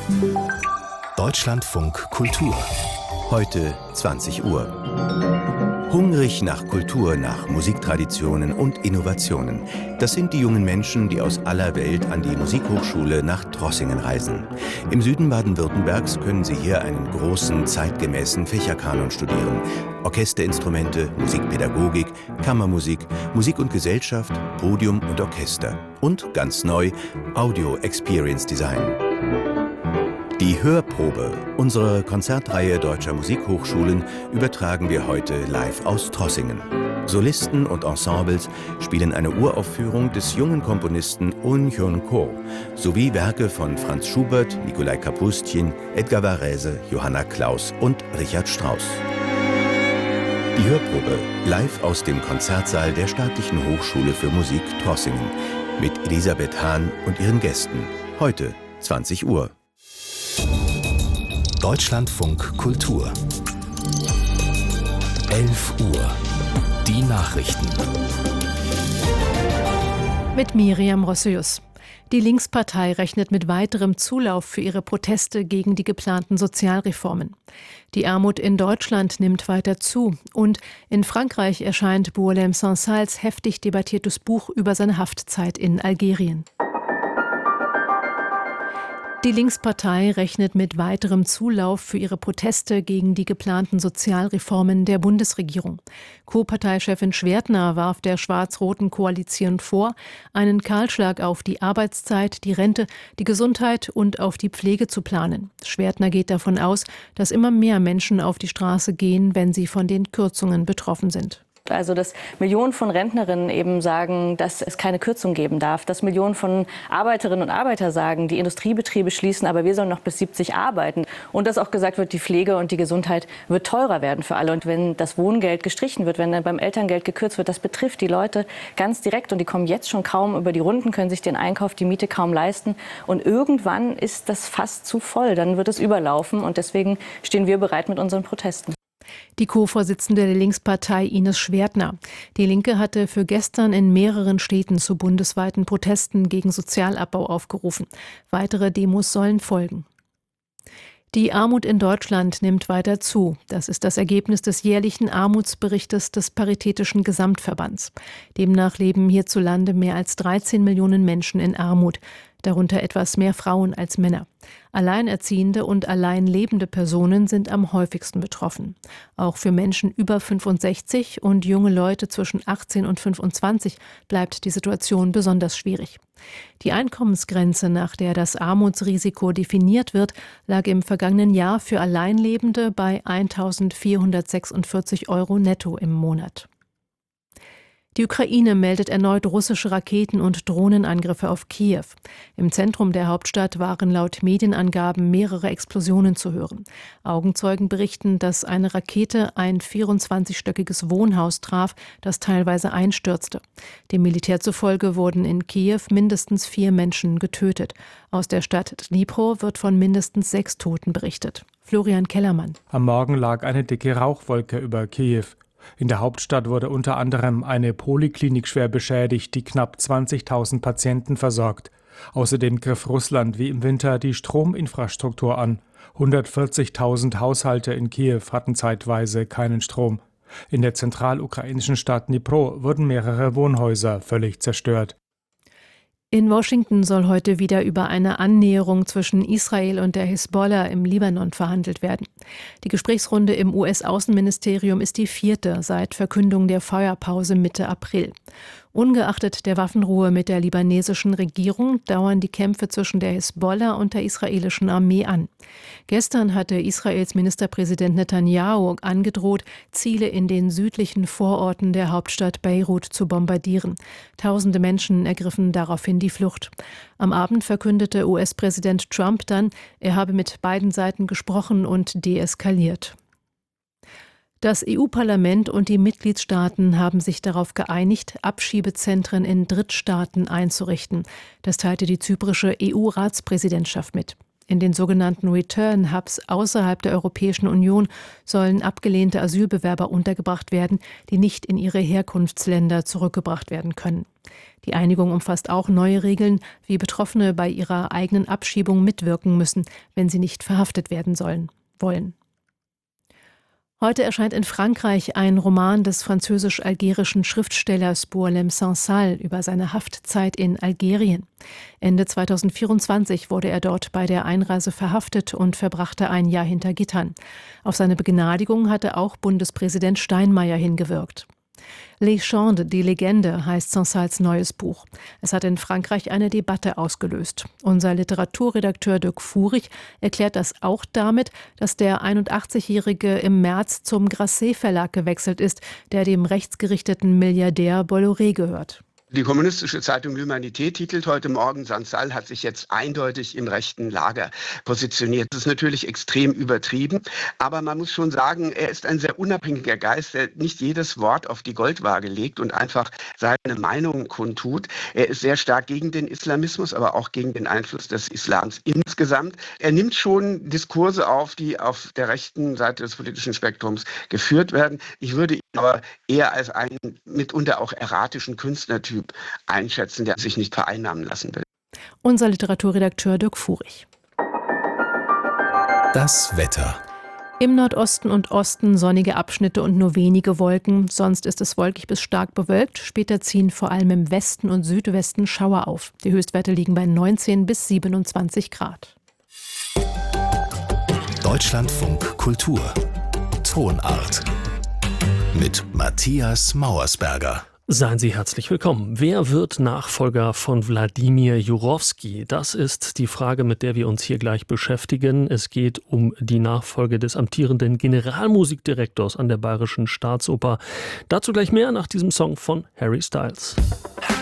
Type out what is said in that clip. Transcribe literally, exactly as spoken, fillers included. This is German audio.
Deutschlandfunk Kultur. Heute zwanzig Uhr. Hungrig nach Kultur, nach Musiktraditionen und Innovationen. Das sind die jungen Menschen, die aus aller Welt an die Musikhochschule nach Trossingen reisen. Im Süden Baden-Württembergs können sie hier einen großen, zeitgemäßen Fächerkanon studieren. Orchesterinstrumente, Musikpädagogik, Kammermusik, Musik und Gesellschaft, Podium und Orchester. Und ganz neu, Audio Experience Design. Die Hörprobe unserer Konzertreihe Deutscher Musikhochschulen übertragen wir heute live aus Trossingen. Solisten und Ensembles spielen eine Uraufführung des jungen Komponisten Un Hyun Ko sowie Werke von Franz Schubert, Nikolai Kapustin, Edgar Varese, Johanna Klaus und Richard Strauss. Die Hörprobe live aus dem Konzertsaal der Staatlichen Hochschule für Musik Trossingen mit Elisabeth Hahn und ihren Gästen. Heute zwanzig Uhr. Deutschlandfunk Kultur. elf Uhr. Die Nachrichten. Mit Miriam Rossius. Die Linkspartei rechnet mit weiterem Zulauf für ihre Proteste gegen die geplanten Sozialreformen. Die Armut in Deutschland nimmt weiter zu und in Frankreich erscheint Boualem Sansals heftig debattiertes Buch über seine Haftzeit in Algerien. Die Linkspartei rechnet mit weiterem Zulauf für ihre Proteste gegen die geplanten Sozialreformen der Bundesregierung. Co-Parteichefin Schwertner warf der schwarz-roten Koalition vor, einen Kahlschlag auf die Arbeitszeit, die Rente, die Gesundheit und auf die Pflege zu planen. Schwertner geht davon aus, dass immer mehr Menschen auf die Straße gehen, wenn sie von den Kürzungen betroffen sind. Also, dass Millionen von Rentnerinnen eben sagen, dass es keine Kürzung geben darf. Dass Millionen von Arbeiterinnen und Arbeitern sagen, die Industriebetriebe schließen, aber wir sollen noch bis siebzig arbeiten. Und dass auch gesagt wird, die Pflege und die Gesundheit wird teurer werden für alle. Und wenn das Wohngeld gestrichen wird, wenn dann beim Elterngeld gekürzt wird, das betrifft die Leute ganz direkt. Und die kommen jetzt schon kaum über die Runden, können sich den Einkauf, die Miete kaum leisten. Und irgendwann ist das fast zu voll. Dann wird es überlaufen. Und deswegen stehen wir bereit mit unseren Protesten. Die Co-Vorsitzende der Linkspartei Ines Schwertner. Die Linke hatte für gestern in mehreren Städten zu bundesweiten Protesten gegen Sozialabbau aufgerufen. Weitere Demos sollen folgen. Die Armut in Deutschland nimmt weiter zu. Das ist das Ergebnis des jährlichen Armutsberichtes des Paritätischen Gesamtverbands. Demnach leben hierzulande mehr als dreizehn Millionen Menschen in Armut, darunter etwas mehr Frauen als Männer. Alleinerziehende und allein lebende Personen sind am häufigsten betroffen. Auch für Menschen über fünfundsechzig und junge Leute zwischen achtzehn und fünfundzwanzig bleibt die Situation besonders schwierig. Die Einkommensgrenze, nach der das Armutsrisiko definiert wird, lag im vergangenen Jahr für Alleinlebende bei eintausendvierhundertsechsundvierzig Euro netto im Monat. Die Ukraine meldet erneut russische Raketen- und Drohnenangriffe auf Kiew. Im Zentrum der Hauptstadt waren laut Medienangaben mehrere Explosionen zu hören. Augenzeugen berichten, dass eine Rakete ein vierundzwanzigstöckiges Wohnhaus traf, das teilweise einstürzte. Dem Militär zufolge wurden in Kiew mindestens vier Menschen getötet. Aus der Stadt Dnipro wird von mindestens sechs Toten berichtet. Florian Kellermann. Am Morgen lag eine dicke Rauchwolke über Kiew. In der Hauptstadt wurde unter anderem eine Poliklinik schwer beschädigt, die knapp zwanzigtausend Patienten versorgt. Außerdem griff Russland wie im Winter die Strominfrastruktur an. hundertvierzigtausend Haushalte in Kiew hatten zeitweise keinen Strom. In der zentralukrainischen Stadt Dnipro wurden mehrere Wohnhäuser völlig zerstört. In Washington soll heute wieder über eine Annäherung zwischen Israel und der Hisbollah im Libanon verhandelt werden. Die Gesprächsrunde im U S-Außenministerium ist die vierte seit Verkündung der Feuerpause Mitte April. Ungeachtet der Waffenruhe mit der libanesischen Regierung dauern die Kämpfe zwischen der Hisbollah und der israelischen Armee an. Gestern hatte Israels Ministerpräsident Netanyahu angedroht, Ziele in den südlichen Vororten der Hauptstadt Beirut zu bombardieren. Tausende Menschen ergriffen daraufhin die Flucht. Am Abend verkündete U S-Präsident Trump dann, er habe mit beiden Seiten gesprochen und deeskaliert. Das E U-Parlament und die Mitgliedstaaten haben sich darauf geeinigt, Abschiebezentren in Drittstaaten einzurichten. Das teilte die zyprische E U-Ratspräsidentschaft mit. In den sogenannten Return-Hubs außerhalb der Europäischen Union sollen abgelehnte Asylbewerber untergebracht werden, die nicht in ihre Herkunftsländer zurückgebracht werden können. Die Einigung umfasst auch neue Regeln, wie Betroffene bei ihrer eigenen Abschiebung mitwirken müssen, wenn sie nicht verhaftet werden sollen, wollen. Heute erscheint in Frankreich ein Roman des französisch-algerischen Schriftstellers Boualem Sansal über seine Haftzeit in Algerien. Ende zweitausendvierundzwanzig wurde er dort bei der Einreise verhaftet und verbrachte ein Jahr hinter Gittern. Auf seine Begnadigung hatte auch Bundespräsident Steinmeier hingewirkt. Légende, die Legende, heißt Sansals neues Buch. Es hat in Frankreich eine Debatte ausgelöst. Unser Literaturredakteur Dirk Furich erklärt das auch damit, dass der einundachtzigjährige im März zum Grasset Verlag gewechselt ist, der dem rechtsgerichteten Milliardär Bolloré gehört. Die kommunistische Zeitung L'Humanité titelt heute Morgen, Sansal hat sich jetzt eindeutig im rechten Lager positioniert. Das ist natürlich extrem übertrieben, aber man muss schon sagen, er ist ein sehr unabhängiger Geist, der nicht jedes Wort auf die Goldwaage legt und einfach seine Meinung kundtut. Er ist sehr stark gegen den Islamismus, aber auch gegen den Einfluss des Islams insgesamt. Er nimmt schon Diskurse auf, die auf der rechten Seite des politischen Spektrums geführt werden. Ich würde ihn aber eher als einen mitunter auch erratischen Künstlertyp einschätzen, der sich nicht vereinnahmen lassen will. Unser Literaturredakteur Dirk Furich. Das Wetter. Im Nordosten und Osten sonnige Abschnitte und nur wenige Wolken. Sonst ist es wolkig bis stark bewölkt. Später ziehen vor allem im Westen und Südwesten Schauer auf. Die Höchstwerte liegen bei neunzehn bis siebenundzwanzig Grad. Deutschlandfunk Kultur. Tonart. Mit Matthias Mauersberger. Seien Sie herzlich willkommen. Wer wird Nachfolger von Wladimir Jurowski? Das ist die Frage, mit der wir uns hier gleich beschäftigen. Es geht um die Nachfolge des amtierenden Generalmusikdirektors an der Bayerischen Staatsoper. Dazu gleich mehr nach diesem Song von Harry Styles.